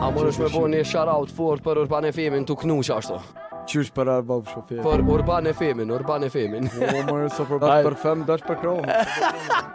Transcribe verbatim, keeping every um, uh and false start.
Amorux me bo një shout fort për Urban F M-in tu knusha ashtu. Qysh për Arbab shofer. Për Urban F M-in, Urban F M-in. O, mërë, së për për fem, dash për krohë.